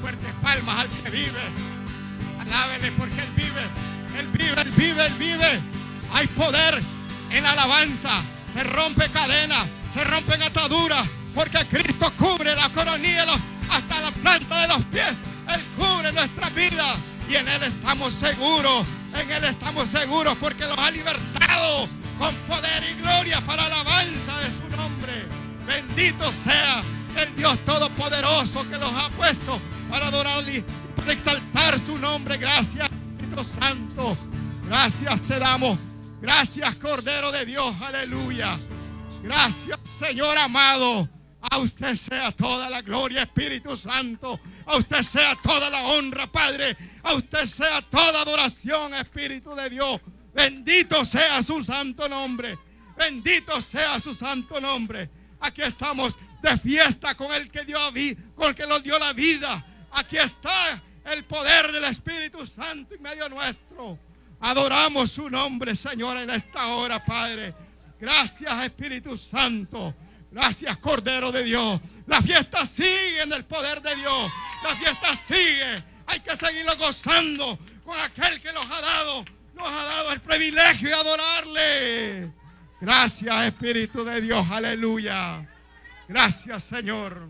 fuertes palmas al que vive. Alábele porque Él vive. Él vive, Él vive, Él vive. Hay poder en la alabanza. Se rompe cadenas, se rompen ataduras, porque Cristo cubre la coronilla hasta la planta de los pies. Él cubre nuestra vida y en Él estamos seguros. En Él estamos seguros porque los ha libertado con poder y gloria para alabanza de su nombre. Bendito sea el Dios Todopoderoso que los ha puesto para adorarle y para exaltar su nombre. Gracias, Espíritu Santo. Gracias te damos. Gracias, Cordero de Dios. Aleluya. Gracias, Señor amado. A usted sea toda la gloria, Espíritu Santo. A usted sea toda la honra, Padre. A usted sea toda adoración, Espíritu de Dios. Bendito sea su santo nombre. Bendito sea su santo nombre. Aquí estamos de fiesta con el que nos dio la vida. Aquí está el poder del Espíritu Santo en medio nuestro. Adoramos su nombre, Señor, en esta hora, Padre. Gracias, Espíritu Santo. Gracias, Cordero de Dios. La fiesta sigue en el poder de Dios. La fiesta sigue. Hay que seguirlo gozando con aquel que nos ha dado el privilegio de adorarle. Gracias, Espíritu de Dios. Aleluya. Gracias, Señor.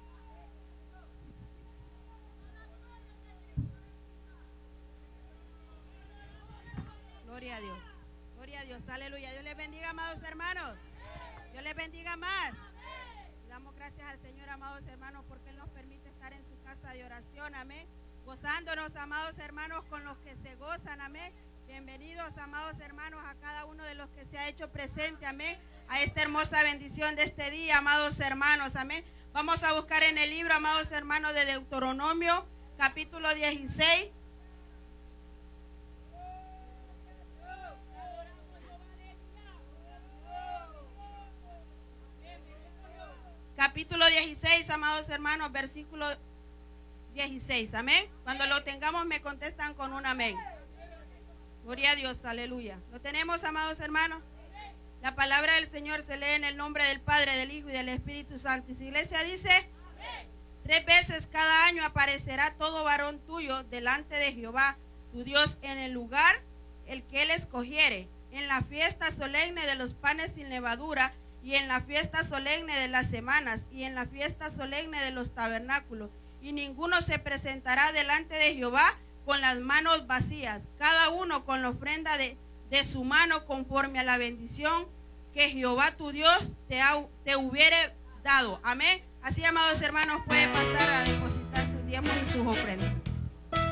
Gloria a Dios. Gloria a Dios. Aleluya. Dios les bendiga, amados hermanos. Dios les bendiga más. Damos gracias al Señor, amados hermanos, porque Él nos permite estar en su casa de oración. Amén. Gozándonos, amados hermanos, con los que se gozan. Amén. Bienvenidos, amados hermanos, a cada uno de los que se ha hecho presente. Amén. A esta hermosa bendición de este día, amados hermanos. Amén. Vamos a buscar en el libro, amados hermanos, de Deuteronomio, capítulo 16. Capítulo 16, amados hermanos, versículo 16, amén. Cuando lo tengamos me contestan con un amén. Gloria a Dios, aleluya. ¿Lo tenemos, amados hermanos? La palabra del Señor se lee en el nombre del Padre, del Hijo y del Espíritu Santo. Y su iglesia dice: 3 veces cada año aparecerá todo varón tuyo delante de Jehová, tu Dios, en el lugar el que Él escogiere, en la fiesta solemne de los panes sin levadura, y en la fiesta solemne de las semanas, y en la fiesta solemne de los tabernáculos. Y ninguno se presentará delante de Jehová con las manos vacías, cada uno con la ofrenda de su mano, conforme a la bendición que Jehová tu Dios te hubiere dado. Amén. Así, amados hermanos, pueden pasar a depositar sus diezmos y sus ofrendas.